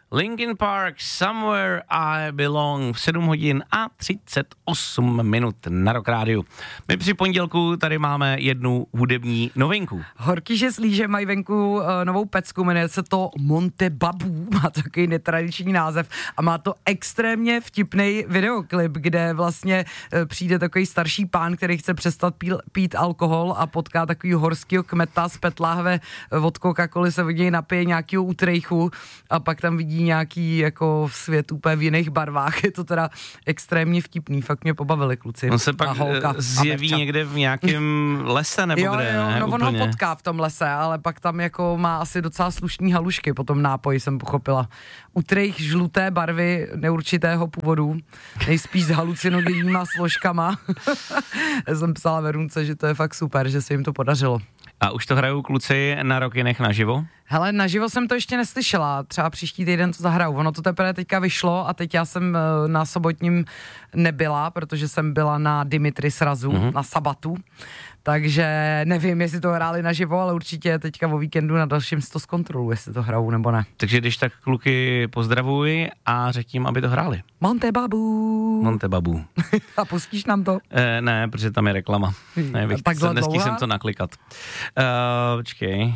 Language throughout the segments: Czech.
Linkin Park, Somewhere I Belong, v 7 hodin a 38 minut na Rock Rádiu. My při pondělku tady máme jednu hudební novinku. Horký žeslíže mají venku novou pecku, jmenuje se to Monte Babu, má takový netradiční název a má to extrémně vtipný videoklip, kde vlastně přijde takový starší pán, který chce přestat pít alkohol a potká takový horskýho kmeta z petláhve od Coca-Coly, se od něj napije nějakýho utrejchu a pak tam vidí nějaký jako svět úplně v jiných barvách. Je to teda extrémně vtipný, fakt mě pobavili kluci. On se pak zjeví někde v nějakém lese nebo kde? Jo, no on ho potká v tom lese, ale pak tam jako má asi docela slušný halušky po tom nápoji, jsem pochopila. Utrejch žluté barvy neurčitého původu, nejspíš s halucinogenníma složkama. Já jsem psala Verunce, že to je fakt super, že se jim to podařilo. A už to hrajou kluci na Rockinech naživo? Hele, naživo jsem to ještě neslyšela, třeba příští týden to zahraju. Ono to teprve teďka vyšlo a teď já jsem na sobotním nebyla, protože jsem byla na Dimitri srazu, na sabatu. Takže nevím, jestli to hráli naživo, ale určitě teďka o víkendu na dalším si to zkontroluji, jestli to hrajou nebo ne. Takže když tak kluky pozdravuj a řekni jim, aby to hráli. Monte Babu. Monte Babu. A pustíš nám to? Ne, protože tam je reklama. Nestihl jsem to naklikat. Počkej.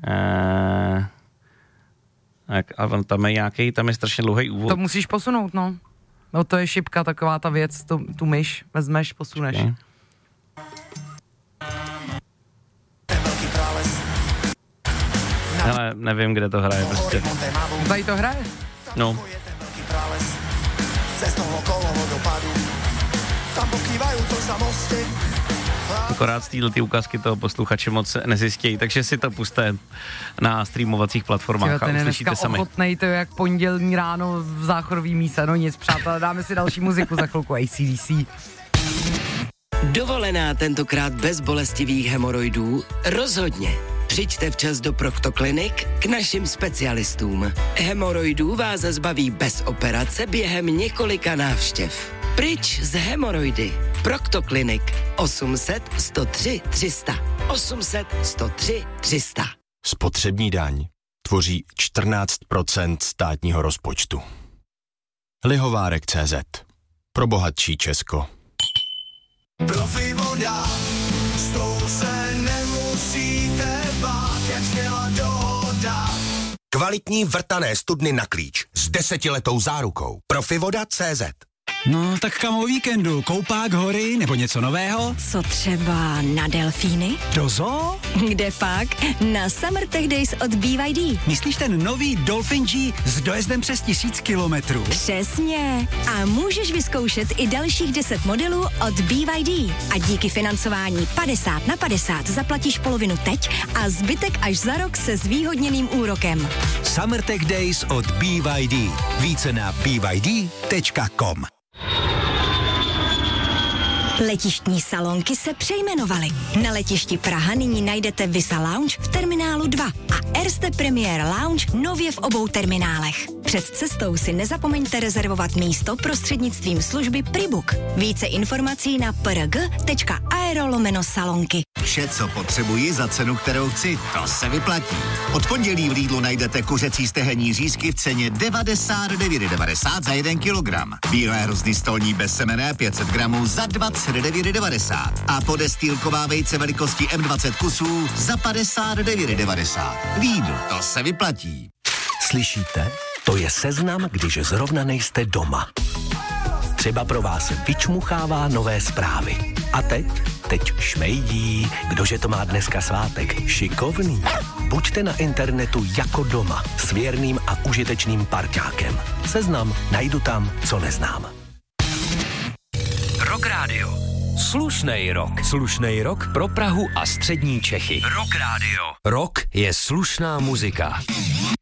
A tam je nějaký, tam je strašně dlouhý úvod. To musíš posunout, no. No to je šipka, taková ta věc, tu myš vezmeš, posuneš. Okay. Hele, nevím, kde to hraje prostě. Tady to hraje? No. Akorát z této ukázky toho posluchače moc nezjistějí, takže si to puste na streamovacích platformách a uslyšíte sami. Ochotnej to jak pondělní ráno v záchodový míse, no nic, přátelé, dáme si další muziku za chvilku AC/DC. Dovolená tentokrát bez bolestivých hemoroidů? Rozhodně. Přijďte včas do Proctoclinic k našim specialistům. Hemoroidů vás zbaví bez operace během několika návštěv. Pryč z hemoroidy. Proctoclinic 800 103 300. 800 103 300. Spotřební daň tvoří 14% státního rozpočtu. Lihovárek.cz. Pro bohatší Česko. Profi voda, s tou se nemusíte bát, jak zněla dohoda. Kvalitní vrtané studny na klíč s 10letou zárukou. Profivoda.cz. No, tak kam o víkendu? Koupák, hory nebo něco nového? Co třeba na delfíny? Do zoo? Kde pak? Na Summer Tech Days od BYD. Myslíš ten nový Dolphin G s dojezdem přes 1000 kilometrů? Přesně. A můžeš vyzkoušet i dalších 10 modelů od BYD. A díky financování 50/50 zaplatíš polovinu teď a zbytek až za rok se zvýhodněným úrokem. Summer Tech Days od BYD. Více na byd.com. Letištní salonky se přejmenovaly. Na letišti Praha nyní najdete Visa Lounge v terminálu 2 a Erste Premier Lounge nově v obou terminálech. Před cestou si nezapomeňte rezervovat místo prostřednictvím služby Pribook. Více informací na prg.aero/salonky. Vše, co potřebuji za cenu, kterou chci, to se vyplatí. Od pondělí v Lidlu najdete kuřecí stehenní řízky v ceně 99,90 za 1 kilogram. Bílé hrozny stolní bezsemenné 500 gramů za 29,90 a podestýlková vejce velikosti M20 kusů za 59,90. Lidl, to se vyplatí. Slyšíte? To je seznam, když zrovna nejste doma. Třeba pro vás vyčmuchává nové zprávy. A teď šmejdí, kdože to má dneska svátek, šikovný. Buďte na internetu jako doma, s věrným a užitečným parťákem. Seznam najdu tam, co neznám. Rock Radio. Slušnej rock. Slušnej rock pro Prahu a střední Čechy. Rock Radio. Rock je slušná muzika.